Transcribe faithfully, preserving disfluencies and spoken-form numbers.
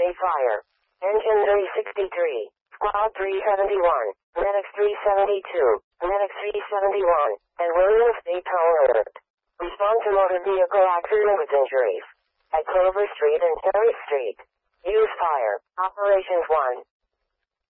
A fire. Engine three sixty-three. Squad three seventy-one. Medics three seventy-two. Medics three seventy-one. And Williams State Power Alert. Respond to motor vehicle accident with injuries. At Clover Street and Terry Street. Use fire. Operations one.